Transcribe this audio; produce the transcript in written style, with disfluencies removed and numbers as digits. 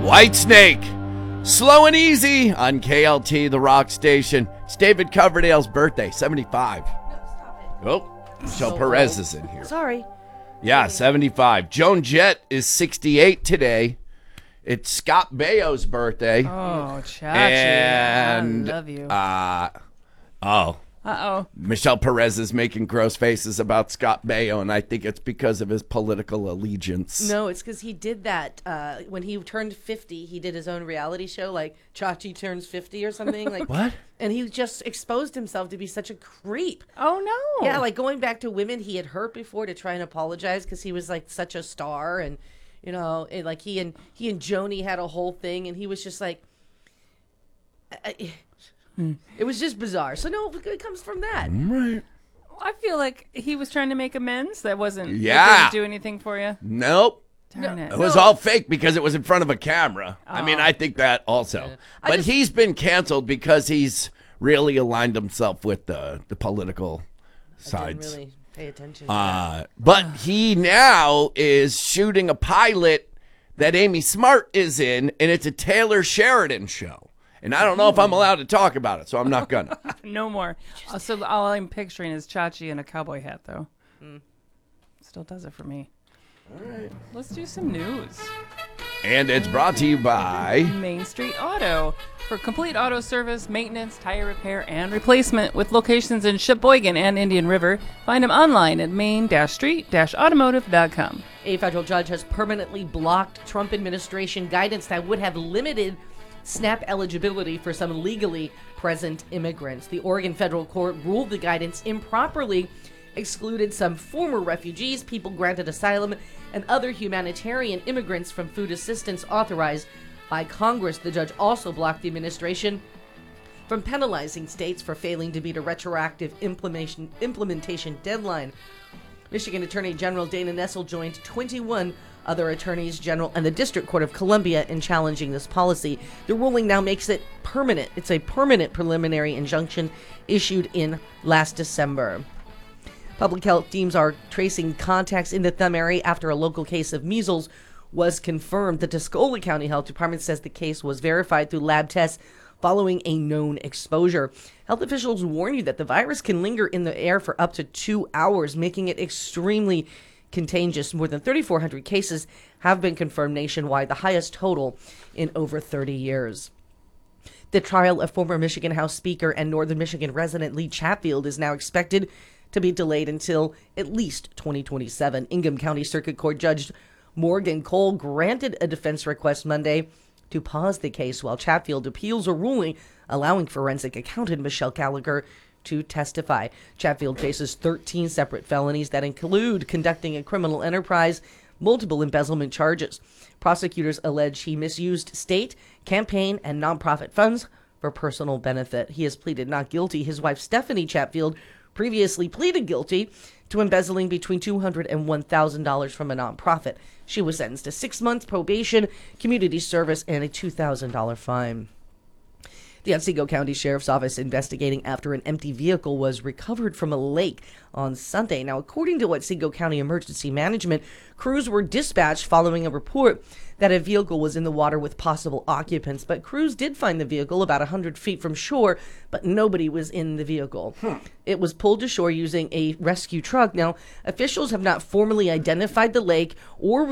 Whitesnake, slow and easy on KLT, the rock station. It's David Coverdale's birthday, 75. No, stop it. Oh, Michelle Perez is in here. Sorry. Yeah, 75. Joan Jett is 68 today. It's Scott Baio's birthday. Oh, Chachi. And, I love you. Uh-oh. Michelle Perez is making gross faces about Scott Baio, and I think it's because of his political allegiance. No, it's because he did that when he turned 50. He did his own reality show, like Chachi turns 50 or something. Like What? And he just exposed himself to be such a creep. Oh, no. Yeah, like going back to women he had hurt before to try and apologize because he was like such a star, and you know, like he and Joni had a whole thing, and he was just like. It was just bizarre. So no, it comes from that. Right. I feel like he was trying to make amends. That wasn't. Yeah. It didn't do anything for you. Nope. Darn it. It was all fake because it was in front of a camera. I mean, I think that also. But he's been canceled because he's really aligned himself with the political sides. I didn't really pay attention to that. But he now is shooting a pilot that Amy Smart is in, and it's a Taylor Sheridan show. And I don't know if I'm allowed to talk about it, so I'm not gonna. No more. So all I'm picturing is Chachi in a cowboy hat, though. Still does it for me. All right. Let's do some news. And it's brought to you by Main Street Auto. For complete auto service, maintenance, tire repair, and replacement with locations in Sheboygan and Indian River, find them online at main-street-automotive.com. A federal judge has permanently blocked Trump administration guidance that would have limited SNAP eligibility for some legally present immigrants. The Oregon federal court ruled the guidance improperly excluded some former refugees, people granted asylum, and other humanitarian immigrants from food assistance authorized by Congress. The judge also blocked the administration from penalizing states for failing to meet a retroactive implementation deadline. Michigan Attorney General Dana Nessel joined 21 other attorneys general and the District Court of Columbia in challenging this policy. The ruling now makes it permanent. It's a permanent preliminary injunction issued in last December. Public health teams are tracing contacts in the Thumb area after a local case of measles was confirmed. The Tuscola County Health Department says the case was verified through lab tests following a known exposure. Health officials warn you that the virus can linger in the air for up to 2 hours, making it extremely contagious. More than 3,400 cases have been confirmed nationwide, the highest total in over 30 years. The trial of former Michigan House Speaker and Northern Michigan resident Lee Chatfield is now expected to be delayed until at least 2027. Ingham County Circuit Court Judge Morgan Cole granted a defense request Monday to pause the case while Chatfield appeals a ruling allowing forensic accountant Michelle Gallagher to testify. Chatfield faces 13 separate felonies that include conducting a criminal enterprise, multiple embezzlement charges. Prosecutors allege he misused state, campaign, and nonprofit funds for personal benefit. He has pleaded not guilty. His wife, Stephanie Chatfield, previously pleaded guilty to embezzling between $200,000 and $1,000 from a nonprofit. She was sentenced to 6 months probation, community service, and a $2,000 fine. The Otsego County Sheriff's Office investigating after an empty vehicle was recovered from a lake on Sunday. Now, according to Otsego County Emergency Management, crews were dispatched following a report that a vehicle was in the water with possible occupants. But crews did find the vehicle about 100 feet from shore, but nobody was in the vehicle. It was pulled to shore using a rescue truck. Now, officials have not formally identified the lake or